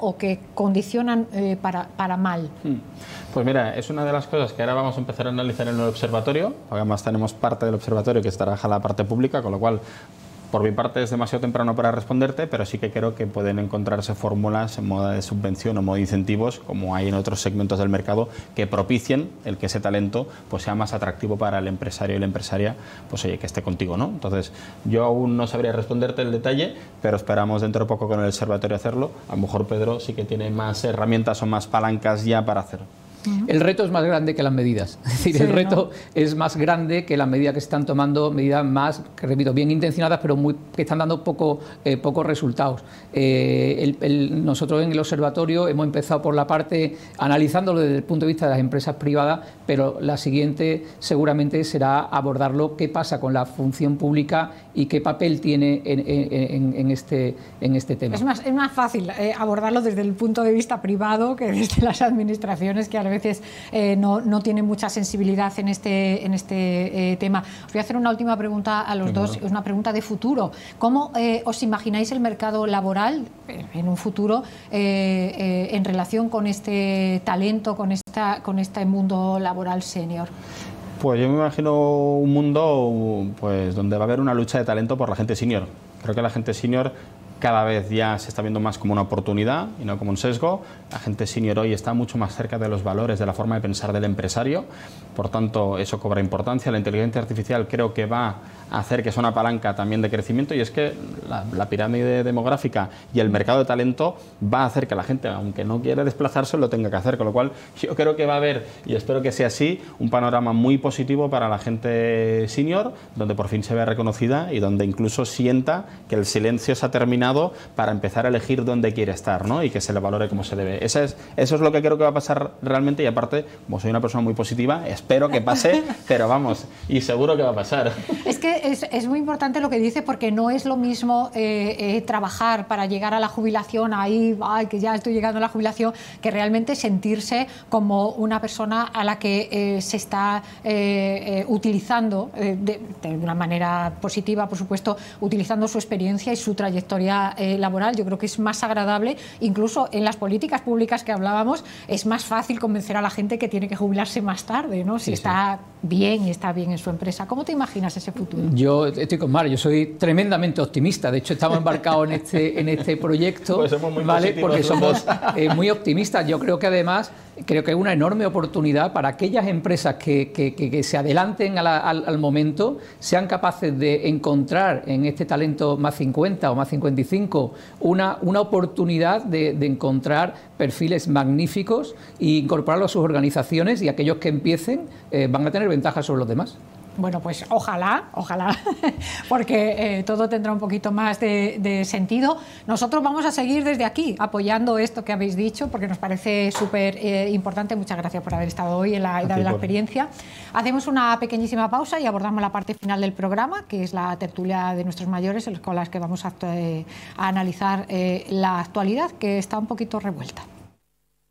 o que condicionan para mal? Pues mira, es una de las cosas que ahora vamos a empezar a analizar en el observatorio. Además tenemos parte del observatorio que trabaja la parte pública, con lo cual por mi parte es demasiado temprano para responderte, pero sí que creo que pueden encontrarse fórmulas en modo de subvención o modo de incentivos, como hay en otros segmentos del mercado, que propicien el que ese talento pues sea más atractivo para el empresario y la empresaria, pues oye, que esté contigo, ¿no? Entonces, yo aún no sabría responderte el detalle, pero esperamos dentro de poco con el observatorio hacerlo. A lo mejor Pedro sí que tiene más herramientas o más palancas ya para hacerlo. El reto es más grande que las medidas. Es decir, sí, el reto es más grande que las medidas que se están tomando, medidas más, que repito, bien intencionadas, pero que están dando pocos resultados. Nosotros en el observatorio hemos empezado por la parte analizándolo desde el punto de vista de las empresas privadas, pero la siguiente seguramente será abordarlo qué pasa con la función pública y qué papel tiene en este tema. Es más fácil abordarlo desde el punto de vista privado que desde las administraciones, que a veces no tienen mucha sensibilidad en este tema. Os voy a hacer una última pregunta a los dos, es una pregunta de futuro. ¿Cómo os imagináis el mercado laboral en un futuro en relación con este talento, con este mundo laboral senior? Pues yo me imagino un mundo pues donde va a haber una lucha de talento por la gente senior. Creo que la gente senior cada vez ya se está viendo más como una oportunidad y no como un sesgo. La gente senior hoy está mucho más cerca de los valores, de la forma de pensar del empresario. Por tanto, eso cobra importancia. La inteligencia artificial creo que va a hacer que sea una palanca también de crecimiento, y es que la pirámide demográfica y el mercado de talento va a hacer que la gente, aunque no quiere desplazarse, lo tenga que hacer. Con lo cual, yo creo que va a haber, y espero que sea así, un panorama muy positivo para la gente senior, donde por fin se vea reconocida y donde incluso sienta que el silencio se ha terminado para empezar a elegir dónde quiere estar, ¿no? Y que se le valore como se debe. Eso es lo que creo que va a pasar realmente, y aparte, como soy una persona muy positiva, espero que pase, pero vamos, y seguro que va a pasar. Es que es muy importante lo que dice, porque no es lo mismo trabajar para llegar a la jubilación, ahí, que ya estoy llegando a la jubilación, que realmente sentirse como una persona a la que se está utilizando de una manera positiva, por supuesto, utilizando su experiencia y su trayectoria laboral. Yo creo que es más agradable, incluso en las políticas públicas que hablábamos, es más fácil convencer a la gente que tiene que jubilarse más tarde, ¿no? Si está bien y está bien en su empresa. ¿Cómo te imaginas ese futuro? Yo estoy con Mar, yo soy tremendamente optimista. De hecho, estamos embarcados en este proyecto, pues somos muy porque somos muy optimistas. Yo creo que además creo que es una enorme oportunidad para aquellas empresas que se adelanten al momento, sean capaces de encontrar en este talento más 50 o más 55 una oportunidad de encontrar perfiles magníficos e incorporarlos a sus organizaciones, y aquellos que empiecen van a tener ventajas sobre los demás. Bueno, pues ojalá, porque todo tendrá un poquito más de sentido. Nosotros vamos a seguir desde aquí apoyando esto que habéis dicho, porque nos parece súper importante. Muchas gracias por haber estado hoy en la Edad de la Experiencia. Hacemos una pequeñísima pausa y abordamos la parte final del programa, que es la tertulia de nuestros mayores, con las que vamos a analizar la actualidad, que está un poquito revuelta.